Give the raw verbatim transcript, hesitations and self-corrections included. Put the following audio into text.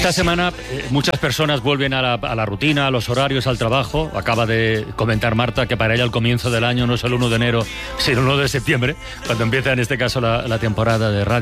Esta semana eh, muchas personas vuelven a la, a la rutina, a los horarios, al trabajo. Acaba de comentar Marta que para ella el comienzo del año no es el uno de enero, sino el uno de septiembre, cuando empieza en este caso la, la temporada de radio.